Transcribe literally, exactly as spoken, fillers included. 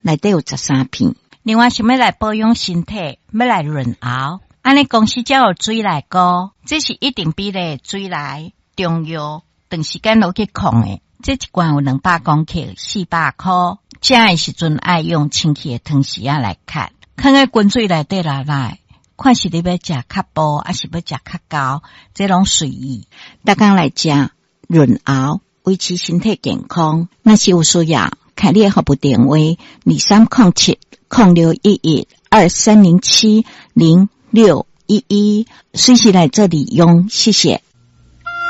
内底有十三片。另外想要来保养身体，要来润喉，安尼公司才有水来膏，这是一定比咧水来中药长时间落去控的。这一罐有两百公克，四百块。食的时阵爱用清气的汤匙仔来咳，放在滚水内底来来，看是你要食较薄，还是要食较厚，这拢随意。大家来食润喉，维持身体健康。若是有需要，开你的服务电话二三零七零六一一二三零七零六一一，随时来这里用，谢谢。